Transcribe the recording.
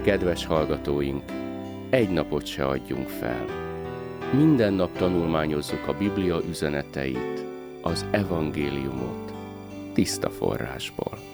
Kedves hallgatóink, egy napot se adjunk fel. Minden nap tanulmányozzuk a Biblia üzeneteit, az evangéliumot tiszta forrásból.